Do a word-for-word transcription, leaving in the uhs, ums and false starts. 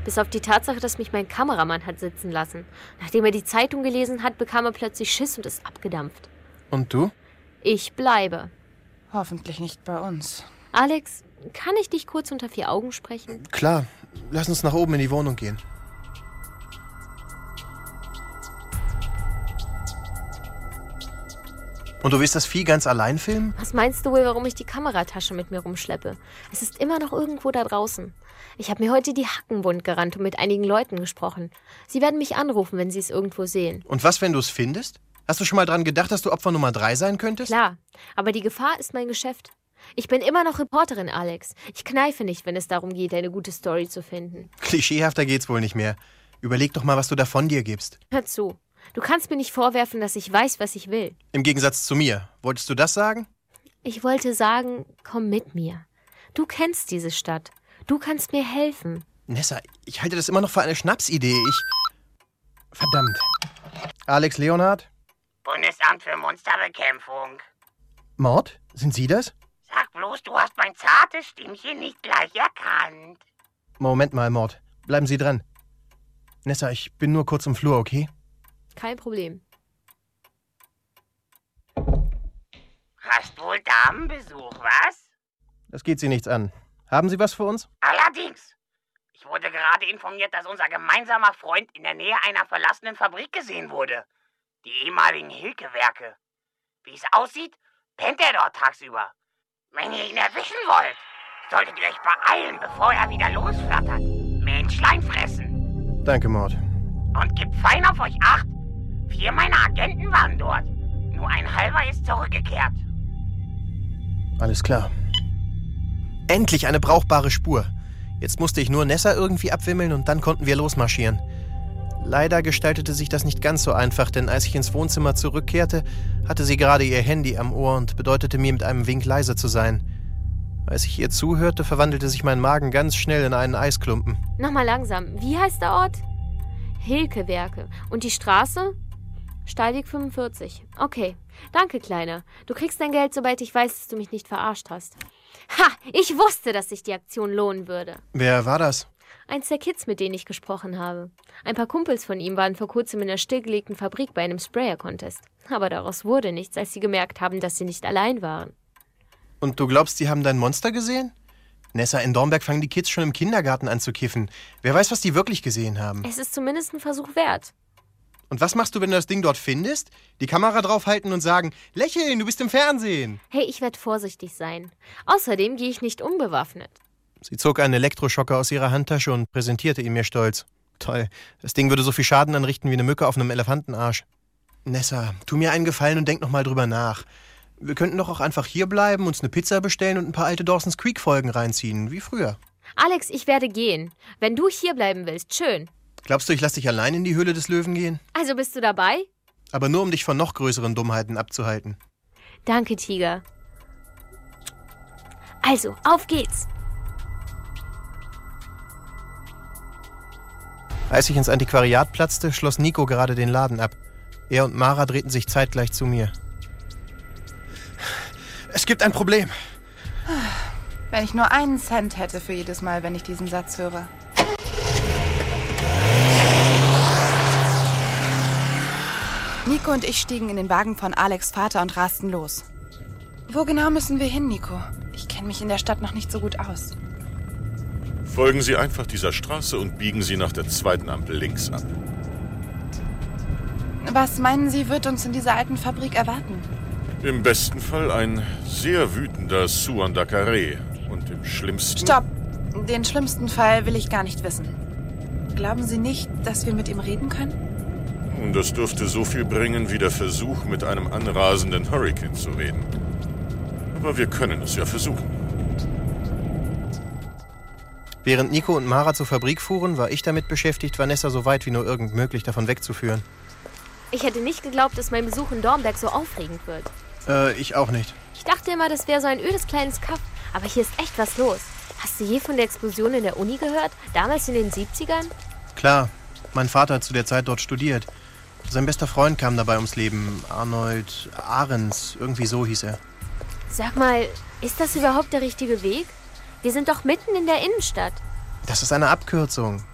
Bis auf die Tatsache, dass mich mein Kameramann hat sitzen lassen. Nachdem er die Zeitung gelesen hat, bekam er plötzlich Schiss und ist abgedampft. Und du? Ich bleibe. Hoffentlich nicht bei uns. Alex, kann ich dich kurz unter vier Augen sprechen? Klar, lass uns nach oben in die Wohnung gehen. Und du willst das Vieh ganz allein filmen? Was meinst du wohl, warum ich die Kameratasche mit mir rumschleppe? Es ist immer noch irgendwo da draußen. Ich habe mir heute die Hacken wund gerannt und mit einigen Leuten gesprochen. Sie werden mich anrufen, wenn sie es irgendwo sehen. Und was, wenn du es findest? Hast du schon mal dran gedacht, dass du Opfer Nummer drei sein könntest? Klar, aber die Gefahr ist mein Geschäft. Ich bin immer noch Reporterin, Alex. Ich kneife nicht, wenn es darum geht, eine gute Story zu finden. Klischeehafter geht's wohl nicht mehr. Überleg doch mal, was du da von dir gibst. Hör zu. Du kannst mir nicht vorwerfen, dass ich weiß, was ich will. Im Gegensatz zu mir. Wolltest du das sagen? Ich wollte sagen, komm mit mir. Du kennst diese Stadt. Du kannst mir helfen. Nessa, ich halte das immer noch für eine Schnapsidee. Ich... Verdammt. Alex Leonhardt? Bundesamt für Monsterbekämpfung. Mord? Sind Sie das? Sag bloß, du hast mein zartes Stimmchen nicht gleich erkannt. Moment mal, Mord. Bleiben Sie dran. Nessa, ich bin nur kurz im Flur, okay? Kein Problem. Hast wohl Damenbesuch, was? Das geht Sie nichts an. Haben Sie was für uns? Allerdings. Ich wurde gerade informiert, dass unser gemeinsamer Freund in der Nähe einer verlassenen Fabrik gesehen wurde. Die ehemaligen Hilke-Werke. Wie es aussieht, pennt er dort tagsüber. Wenn ihr ihn erwischen wollt, solltet ihr euch beeilen, bevor er wieder losflattert. Menschlein fressen. Danke, Mord. Und gebt fein auf euch acht. Vier meiner Agenten waren dort. Nur ein halber ist zurückgekehrt. Alles klar. Endlich eine brauchbare Spur. Jetzt musste ich nur Nessa irgendwie abwimmeln und dann konnten wir losmarschieren. Leider gestaltete sich das nicht ganz so einfach, denn als ich ins Wohnzimmer zurückkehrte, hatte sie gerade ihr Handy am Ohr und bedeutete mir mit einem Wink leise zu sein. Als ich ihr zuhörte, verwandelte sich mein Magen ganz schnell in einen Eisklumpen. Nochmal langsam. Wie heißt der Ort? Hilke-Werke. Und die Straße? Steilweg fünfundvierzig. Okay. Danke, Kleiner. Du kriegst dein Geld, sobald ich weiß, dass du mich nicht verarscht hast. Ha! Ich wusste, dass sich die Aktion lohnen würde. Wer war das? Eins der Kids, mit denen ich gesprochen habe. Ein paar Kumpels von ihm waren vor kurzem in der stillgelegten Fabrik bei einem Sprayer-Contest. Aber daraus wurde nichts, als sie gemerkt haben, dass sie nicht allein waren. Und du glaubst, die haben dein Monster gesehen? Nessa, in Dornberg fangen die Kids schon im Kindergarten an zu kiffen. Wer weiß, was die wirklich gesehen haben. Es ist zumindest ein Versuch wert. Und was machst du, wenn du das Ding dort findest? Die Kamera draufhalten und sagen, lächeln, du bist im Fernsehen. Hey, ich werde vorsichtig sein. Außerdem gehe ich nicht unbewaffnet. Sie zog einen Elektroschocker aus ihrer Handtasche und präsentierte ihn mir stolz. Toll, das Ding würde so viel Schaden anrichten wie eine Mücke auf einem Elefantenarsch. Nessa, tu mir einen Gefallen und denk noch mal drüber nach. Wir könnten doch auch einfach hier bleiben, uns eine Pizza bestellen und ein paar alte Dawson's Creek-Folgen reinziehen, wie früher. Alex, ich werde gehen. Wenn du hier bleiben willst, schön. Glaubst du, ich lass dich allein in die Höhle des Löwen gehen? Also bist du dabei? Aber nur, um dich von noch größeren Dummheiten abzuhalten. Danke, Tiger. Also, auf geht's. Als ich ins Antiquariat platzte, schloss Nico gerade den Laden ab. Er und Mara drehten sich zeitgleich zu mir. Es gibt ein Problem. Wenn ich nur einen Cent hätte für jedes Mal, wenn ich diesen Satz höre. Nico und ich stiegen in den Wagen von Alex' Vater und rasten los. Wo genau müssen wir hin, Nico? Ich kenne mich in der Stadt noch nicht so gut aus. Folgen Sie einfach dieser Straße und biegen Sie nach der zweiten Ampel links ab. Was meinen Sie, wird uns in dieser alten Fabrik erwarten? Im besten Fall ein sehr wütender Suan Dakare. Und im schlimmsten... Stopp! Den schlimmsten Fall will ich gar nicht wissen. Glauben Sie nicht, dass wir mit ihm reden können? Und das dürfte so viel bringen, wie der Versuch, mit einem anrasenden Hurrikan zu reden. Aber wir können es ja versuchen. Während Nico und Mara zur Fabrik fuhren, war ich damit beschäftigt, Vanessa so weit wie nur irgend möglich davon wegzuführen. Ich hätte nicht geglaubt, dass mein Besuch in Dornberg so aufregend wird. Äh, ich auch nicht. Ich dachte immer, das wäre so ein ödes kleines Kaff. Aber hier ist echt was los. Hast du je von der Explosion in der Uni gehört? Damals in den siebzigern? Klar. Mein Vater hat zu der Zeit dort studiert. Sein bester Freund kam dabei ums Leben. Arnold Ahrens, irgendwie so hieß er. Sag mal, ist das überhaupt der richtige Weg? Wir sind doch mitten in der Innenstadt. Das ist eine Abkürzung.